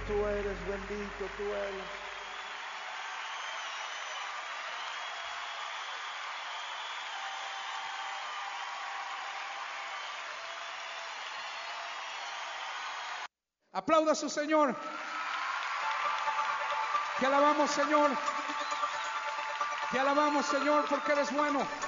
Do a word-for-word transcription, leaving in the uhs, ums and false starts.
tú eres, bendito tú eres. Aplauda a su Señor. Te alabamos, Señor. Te alabamos, Señor, porque eres bueno.